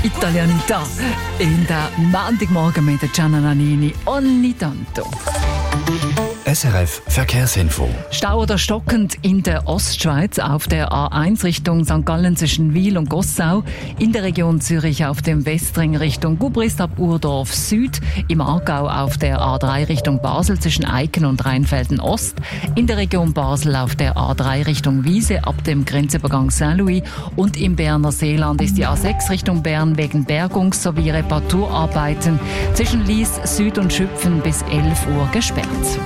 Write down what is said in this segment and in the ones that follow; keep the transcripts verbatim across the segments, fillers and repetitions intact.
Italianità in der Montagmorgen mit Gianna Nannini ogni tanto. S R F Verkehrsinfo. Stau oder stockend in der Ostschweiz auf der A eins Richtung Sankt Gallen zwischen Wil und Gossau, in der Region Zürich auf dem Westring Richtung Gubrist ab Urdorf Süd, im Aargau auf der A drei Richtung Basel zwischen Eiken und Rheinfelden Ost, in der Region Basel auf der A drei Richtung Wiese ab dem Grenzübergang Saint-Louis und im Berner Seeland ist die A sechs Richtung Bern wegen Bergungs- sowie Reparaturarbeiten zwischen Lies Süd und Schüpfen bis elf Uhr gesperrt.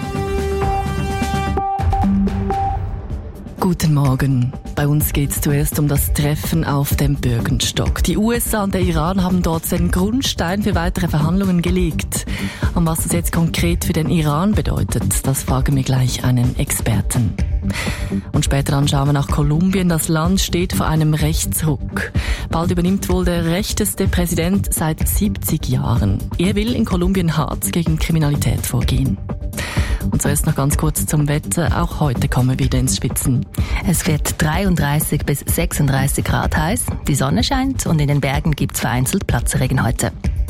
Guten Morgen. Bei uns geht es zuerst um das Treffen auf dem Bürgenstock. Die U S A und der Iran haben dort den Grundstein für weitere Verhandlungen gelegt. Und was das jetzt konkret für den Iran bedeutet, das fragen wir gleich einen Experten. Und später dann schauen wir nach Kolumbien. Das Land steht vor einem Rechtsruck. Bald übernimmt wohl der rechteste Präsident seit siebzig Jahren. Er will in Kolumbien hart gegen Kriminalität vorgehen. Und zuerst noch ganz kurz zum Wetter. Auch heute kommen wir wieder ins Spitzen. Es wird dreiunddreißig bis sechsunddreißig Grad heiß. Die Sonne scheint und in den Bergen gibt es vereinzelt Platzregen heute.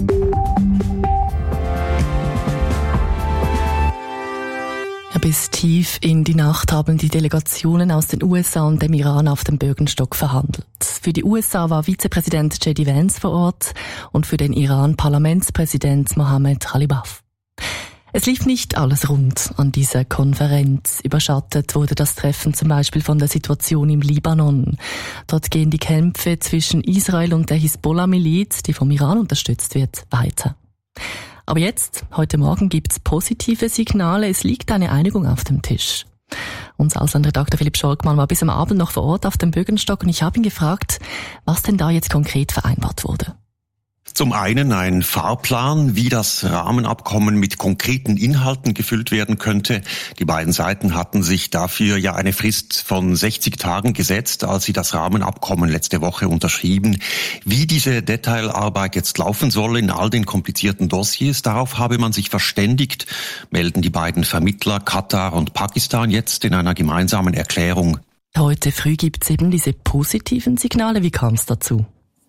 Bis tief in die Nacht haben die Delegationen aus den U S A und dem Iran auf dem Bürgenstock verhandelt. Für die U S A war Vizepräsident J D Vance vor Ort und für den Iran Parlamentspräsident Mohammed Khalibaf. Es lief nicht alles rund an dieser Konferenz. Überschattet wurde das Treffen zum Beispiel von der Situation im Libanon. Dort gehen die Kämpfe zwischen Israel und der Hisbollah-Miliz, die vom Iran unterstützt wird, weiter. Aber jetzt, heute Morgen, gibt's positive Signale. Es liegt eine Einigung auf dem Tisch. Unser Auslandredakteur Philipp Scholkmann war bis am Abend noch vor Ort auf dem Bürgenstock und ich habe ihn gefragt, was denn da jetzt konkret vereinbart wurde. Zum einen ein Fahrplan, wie das Rahmenabkommen mit konkreten Inhalten gefüllt werden könnte. Die beiden Seiten hatten sich dafür ja eine Frist von sechzig Tagen gesetzt, als sie das Rahmenabkommen letzte Woche unterschrieben. Wie diese Detailarbeit jetzt laufen soll in all den komplizierten Dossiers, darauf habe man sich verständigt, melden die beiden Vermittler Katar und Pakistan jetzt in einer gemeinsamen Erklärung. Heute früh gibt's eben diese positiven Signale. Wie kam es dazu?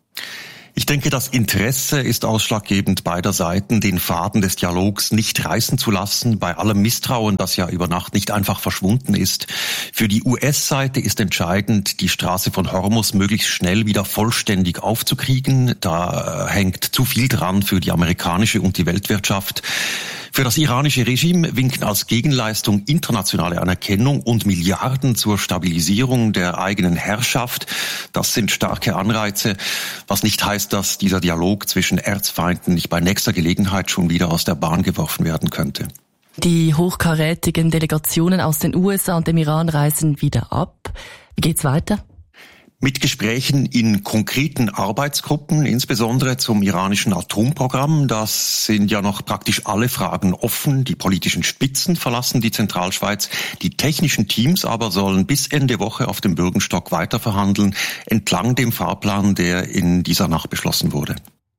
Ich denke, das Interesse ist ausschlaggebend beider Seiten, den Faden des Dialogs nicht reißen zu lassen, bei allem Misstrauen, das ja über Nacht nicht einfach verschwunden ist. Für die U S-Seite ist entscheidend, die Straße von Hormuz möglichst schnell wieder vollständig aufzukriegen. Da hängt zu viel dran für die amerikanische und die Weltwirtschaft. Für das iranische Regime winken als Gegenleistung internationale Anerkennung und Milliarden zur Stabilisierung der eigenen Herrschaft. Das sind starke Anreize, was nicht heißt, dass dieser Dialog zwischen Erzfeinden nicht bei nächster Gelegenheit schon wieder aus der Bahn geworfen werden könnte. Die hochkarätigen Delegationen aus den U S A und dem Iran reisen wieder ab. Wie geht's weiter? Mit Gesprächen in konkreten Arbeitsgruppen, insbesondere zum iranischen Atomprogramm. Das sind ja noch praktisch alle Fragen offen. Die politischen Spitzen verlassen die Zentralschweiz. Die technischen Teams aber sollen bis Ende Woche auf dem Bürgenstock weiterverhandeln, entlang dem Fahrplan, der in dieser Nacht beschlossen wurde.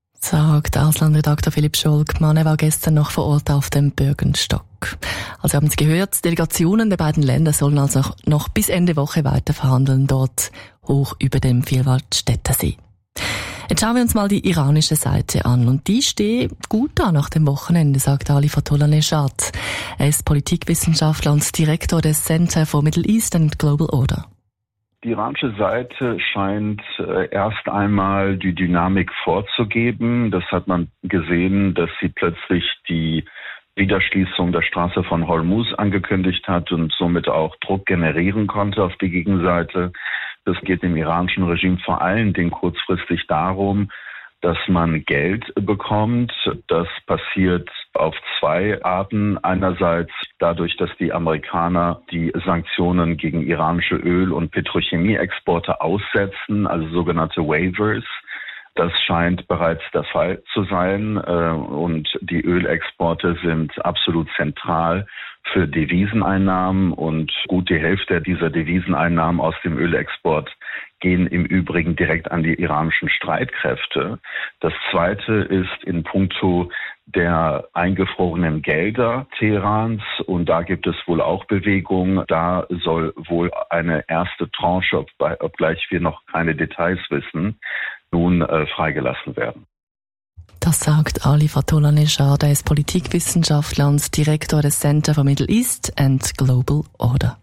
Sagt Auslandredakteur Philipp Scholkmann. Er war gestern noch vor Ort auf dem Bürgenstock. Also haben Sie gehört, Delegationen der beiden Länder sollen also noch bis Ende Woche weiter verhandeln, dort hoch über dem Vierwaldstättersee. Jetzt schauen wir uns mal die iranische Seite an. Und die steht gut da nach dem Wochenende, sagt Ali Fatollah Nejad. Er ist Politikwissenschaftler und Direktor des Center for Middle East and Global Order. Die iranische Seite scheint äh, erst einmal die Dynamik vorzugeben. Das hat man gesehen, dass sie plötzlich die Wiederschließung der Straße von Hormuz angekündigt hat und somit auch Druck generieren konnte auf die Gegenseite. Das geht dem iranischen Regime vor allen Dingen kurzfristig darum, dass man Geld bekommt. Das passiert auf zwei Arten. Einerseits dadurch, dass die Amerikaner die Sanktionen gegen iranische Öl- und Petrochemieexporte aussetzen, also sogenannte Waivers. Das scheint bereits der Fall zu sein und die Ölexporte sind absolut zentral für Deviseneinnahmen und gut die Hälfte dieser Deviseneinnahmen aus dem Ölexport gehen im Übrigen direkt an die iranischen Streitkräfte. Das Zweite ist in puncto der eingefrorenen Gelder Teherans und da gibt es wohl auch Bewegung. Da soll wohl eine erste Tranche, obgleich wir noch keine Details wissen, nun äh, freigelassen werden. Das sagt Ali Fatullah Neshar, der ist Politikwissenschaftler und Direktor des Center for Middle East and Global Order.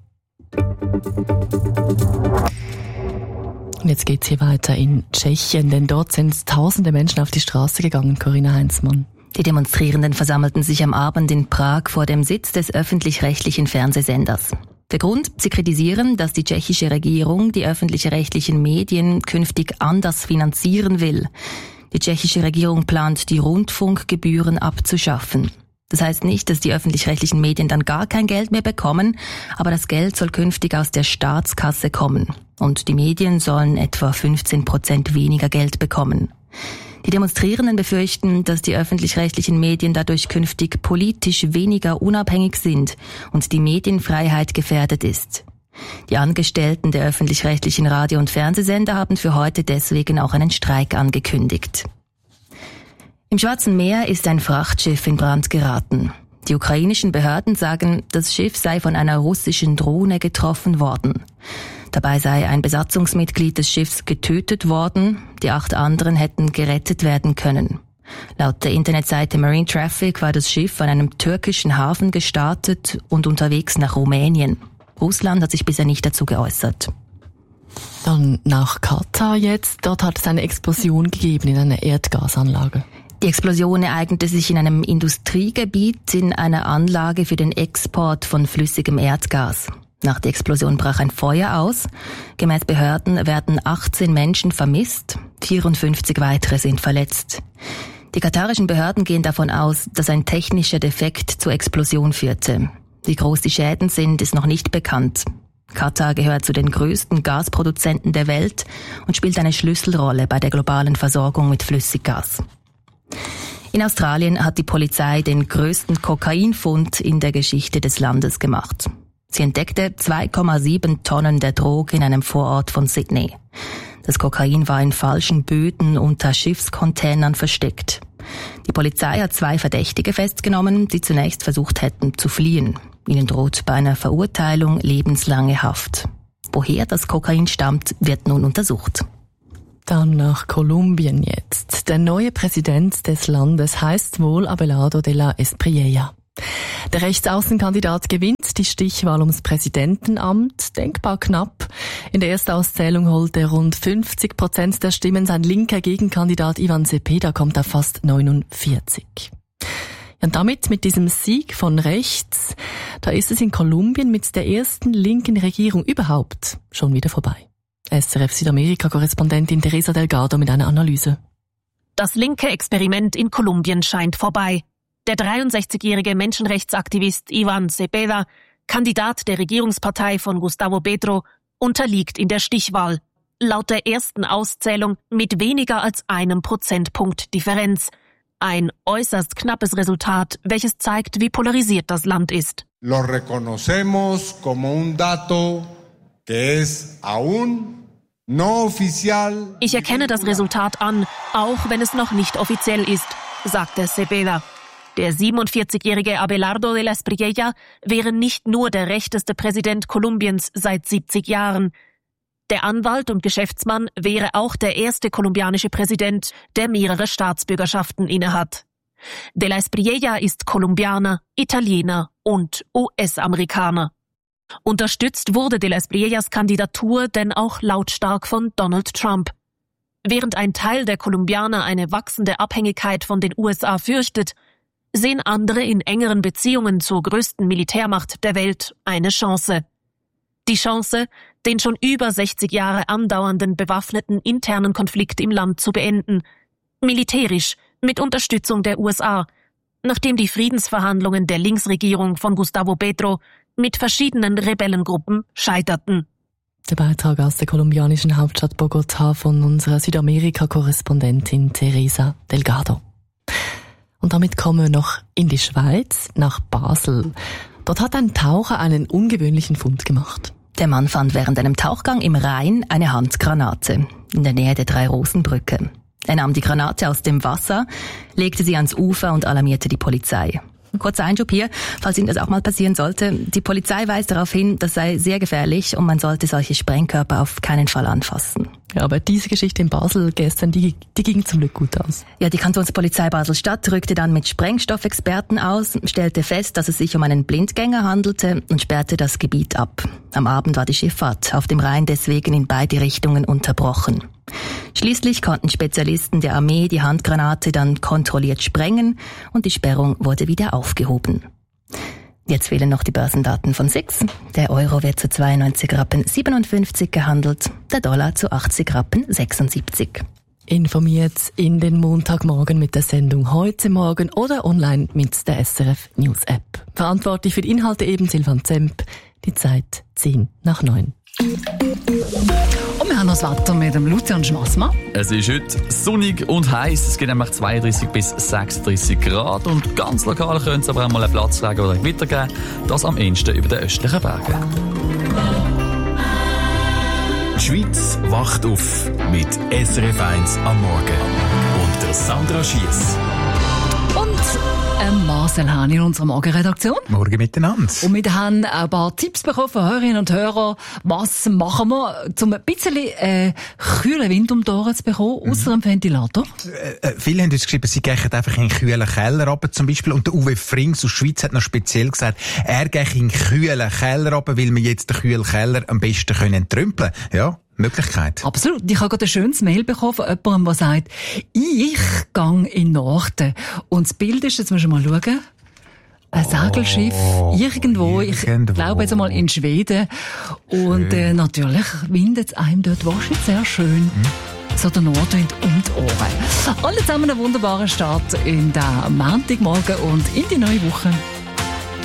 Und jetzt geht's hier weiter in Tschechien, denn dort sind tausende Menschen auf die Straße gegangen, Corinna Heinzmann. Die Demonstrierenden versammelten sich am Abend in Prag vor dem Sitz des öffentlich-rechtlichen Fernsehsenders. Der Grund, sie kritisieren, dass die tschechische Regierung die öffentlich-rechtlichen Medien künftig anders finanzieren will. Die tschechische Regierung plant, die Rundfunkgebühren abzuschaffen. Das heißt nicht, dass die öffentlich-rechtlichen Medien dann gar kein Geld mehr bekommen, aber das Geld soll künftig aus der Staatskasse kommen. Und die Medien sollen etwa fünfzehn Prozent weniger Geld bekommen. Die Demonstrierenden befürchten, dass die öffentlich-rechtlichen Medien dadurch künftig politisch weniger unabhängig sind und die Medienfreiheit gefährdet ist. Die Angestellten der öffentlich-rechtlichen Radio- und Fernsehsender haben für heute deswegen auch einen Streik angekündigt. Im Schwarzen Meer ist ein Frachtschiff in Brand geraten. Die ukrainischen Behörden sagen, das Schiff sei von einer russischen Drohne getroffen worden. Dabei sei ein Besatzungsmitglied des Schiffs getötet worden, die acht anderen hätten gerettet werden können. Laut der Internetseite Marine Traffic war das Schiff an einem türkischen Hafen gestartet und unterwegs nach Rumänien. Russland hat sich bisher nicht dazu geäußert. Dann nach Katar jetzt. Dort hat es eine Explosion gegeben in einer Erdgasanlage. Die Explosion ereignete sich in einem Industriegebiet in einer Anlage für den Export von flüssigem Erdgas. Nach der Explosion brach ein Feuer aus. Gemäß Behörden werden achtzehn Menschen vermisst, vierundfünfzig weitere sind verletzt. Die katarischen Behörden gehen davon aus, dass ein technischer Defekt zur Explosion führte. Wie groß die Schäden sind, ist noch nicht bekannt. Katar gehört zu den größten Gasproduzenten der Welt und spielt eine Schlüsselrolle bei der globalen Versorgung mit Flüssiggas. In Australien hat die Polizei den größten Kokainfund in der Geschichte des Landes gemacht. Sie entdeckte zwei Komma sieben Tonnen der Droge in einem Vorort von Sydney. Das Kokain war in falschen Böden unter Schiffscontainern versteckt. Die Polizei hat zwei Verdächtige festgenommen, die zunächst versucht hätten zu fliehen. Ihnen droht bei einer Verurteilung lebenslange Haft. Woher das Kokain stammt, wird nun untersucht. Dann nach Kolumbien jetzt. Der neue Präsident des Landes heißt wohl Abelardo de la Espriella. Der Rechtsaußenkandidat gewinnt die Stichwahl ums Präsidentenamt, denkbar knapp. In der Erstauszählung holt er rund fünfzig Prozent der Stimmen. Sein linker Gegenkandidat Ivan Cepeda kommt auf fast neunundvierzig. Und damit, mit diesem Sieg von rechts, da ist es in Kolumbien mit der ersten linken Regierung überhaupt schon wieder vorbei. S R F Südamerika-Korrespondentin Teresa Delgado mit einer Analyse. Das linke Experiment in Kolumbien scheint vorbei. Der dreiundsechzigjährige Menschenrechtsaktivist Ivan Cepeda, Kandidat der Regierungspartei von Gustavo Petro, unterliegt in der Stichwahl. Laut der ersten Auszählung mit weniger als einem Prozentpunkt Differenz. Ein äußerst knappes Resultat, welches zeigt, wie polarisiert das Land ist. Lo reconocemos como un dato que es aún no oficial. Ich erkenne das Resultat an, auch wenn es noch nicht offiziell ist, sagte Cepeda. Der siebenundvierzigjährige Abelardo de la Espriella wäre nicht nur der rechteste Präsident Kolumbiens seit siebzig Jahren. Der Anwalt und Geschäftsmann wäre auch der erste kolumbianische Präsident, der mehrere Staatsbürgerschaften innehat. De la Espriella ist Kolumbianer, Italiener und U S-Amerikaner. Unterstützt wurde de la Espriellas Kandidatur denn auch lautstark von Donald Trump. Während ein Teil der Kolumbianer eine wachsende Abhängigkeit von den U S A fürchtet, sehen andere in engeren Beziehungen zur größten Militärmacht der Welt eine Chance. Die Chance, den schon über sechzig Jahre andauernden bewaffneten internen Konflikt im Land zu beenden. Militärisch, mit Unterstützung der U S A, nachdem die Friedensverhandlungen der Linksregierung von Gustavo Petro mit verschiedenen Rebellengruppen scheiterten. Der Beitrag aus der kolumbianischen Hauptstadt Bogotá von unserer Südamerika-Korrespondentin Teresa Delgado. Und damit kommen wir noch in die Schweiz, nach Basel. Dort hat ein Taucher einen ungewöhnlichen Fund gemacht. Der Mann fand während einem Tauchgang im Rhein eine Handgranate in der Nähe der Drei-Rosen-Brücke. Er nahm die Granate aus dem Wasser, legte sie ans Ufer und alarmierte die Polizei. Kurzer Einschub hier, falls Ihnen das auch mal passieren sollte. Die Polizei weist darauf hin, das sei sehr gefährlich und man sollte solche Sprengkörper auf keinen Fall anfassen. Ja, aber diese Geschichte in Basel gestern, die, die ging zum Glück gut aus. Ja, die Kantonspolizei Basel-Stadt rückte dann mit Sprengstoffexperten aus, stellte fest, dass es sich um einen Blindgänger handelte und sperrte das Gebiet ab. Am Abend war die Schifffahrt auf dem Rhein deswegen in beide Richtungen unterbrochen. Schließlich konnten Spezialisten der Armee die Handgranate dann kontrolliert sprengen und die Sperrung wurde wieder aufgehoben. Jetzt fehlen noch die Börsendaten von S I X. Der Euro wird zu zweiundneunzig Rappen siebenundfünfzig gehandelt, der Dollar zu achtzig Rappen sechsundsiebzig. Informiert in den Montagmorgen mit der Sendung «Heute Morgen» oder online mit der S R F News App. Verantwortlich für die Inhalte eben Silvan Zemp. Die Zeit zehn nach neun. Und wir haben noch das Wetter mit dem Lucian Schmassmann. Es ist heute sonnig und heiß. Es geht nämlich zweiunddreißig bis sechsunddreißig Grad. Und ganz lokal könnte es aber auch mal einen Platzregen oder ein Gewitter geben. Das am ehesten über den östlichen Bergen. Die Schweiz wacht auf mit S R F eins am Morgen. Und der Sandra Schiess. Und ähm, Marcel Hahn in unserer Morgenredaktion. Morgen miteinander. Und wir haben ein paar Tipps bekommen von Hörerinnen und Hörern. Was machen wir, um ein bisschen äh, kühlen Wind um die Ohren zu bekommen, mhm. außer dem Ventilator? Äh, äh, viele haben uns geschrieben, sie gehen einfach in einen kühlen Keller runter, zum Beispiel. Und der Uwe Frings aus Schweiz hat noch speziell gesagt, er geht in einen kühlen Keller runter, weil wir jetzt den kühlen Keller am besten können entrümpeln. Ja. Möglichkeit. Absolut. Ich habe gerade ein schönes Mail bekommen von jemandem, der sagt, ich gehe in den Norden. Und das Bild ist, jetzt müssen wir mal schauen, ein Segelschiff oh, irgendwo, irgendwo, ich glaube jetzt einmal in Schweden. Schön. Und äh, natürlich windet es einem dort wahrscheinlich sehr schön. Mhm. So der Nordwind um die Ohren. Alle zusammen einen wunderbaren Start in den Montagmorgen und in die neue Woche.